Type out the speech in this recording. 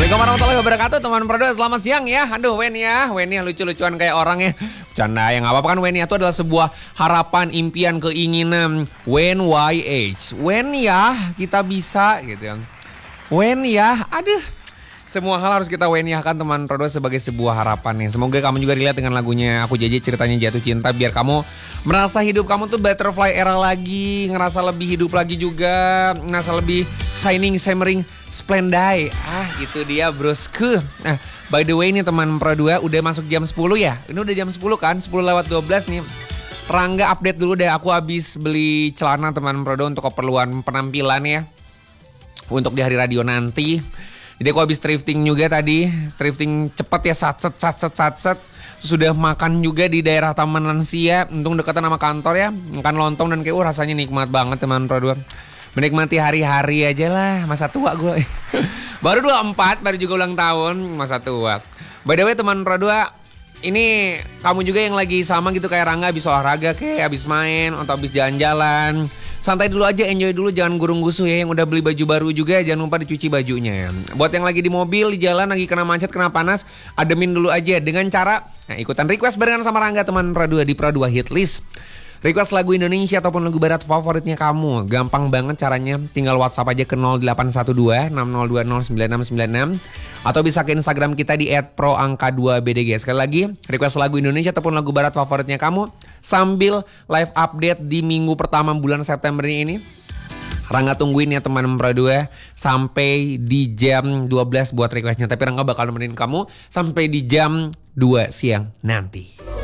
Assalamualaikum warahmatullahi wabarakatuh teman Prodo, selamat siang ya. Aduh Wenia lucu-lucuan kayak orang ya. Bercanda ya gak apa-apa kan, Wenia itu adalah sebuah harapan, impian, keinginan. WNYH, Wenia kita bisa gitu kan. Wenia, aduh. Semua hal harus kita weniahkan teman Prodo sebagai sebuah harapan ya. Semoga kamu juga relate dengan lagunya Aku Jaji ceritanya jatuh cinta. Biar kamu merasa hidup kamu tuh butterfly era lagi. Ngerasa lebih hidup lagi juga. Ngerasa lebih shimmering, splendid. Itu dia brosku. Nah by the way nih teman Prodo udah masuk jam 10 ya. Ini udah jam 10 kan, 10 lewat 12 nih. Rangga update dulu deh, aku habis beli celana teman Prodo untuk keperluan penampilan ya. Untuk di hari radio nanti. Jadi aku habis thrifting juga tadi, thrifting cepet ya, satset. Sudah makan juga di daerah Taman Lansia, untung dekatan sama kantor ya. Makan lontong dan kayak rasanya nikmat banget teman Pro 2. Menikmati hari-hari aja lah, masa tua gue. Baru 24, baru juga ulang tahun, masa tua. By the way teman Pro 2, ini kamu juga yang lagi sama gitu kayak Rangga, habis olahraga kayak habis main atau habis jalan-jalan. Santai dulu aja, enjoy dulu, jangan gurung-gusuh ya. Yang udah beli baju baru juga jangan lupa dicuci bajunya ya. Buat yang lagi di mobil, di jalan, lagi kena macet, kena panas, ademin dulu aja dengan cara ikutan request barengan sama Rangga teman Pro 2 di Pro 2 Hit List. Request lagu Indonesia ataupun lagu barat favoritnya kamu. Gampang banget caranya, tinggal WhatsApp aja ke 0812 6020 9696 atau bisa ke Instagram kita di @proangka2bdg. Sekali lagi, request lagu Indonesia ataupun lagu barat favoritnya kamu sambil live update di minggu pertama bulan September ini. Rangga tungguin ya teman Pro 2 sampai di jam 12 buat requestnya. Tapi Rangga bakal nemenin kamu sampai di jam 2 siang nanti.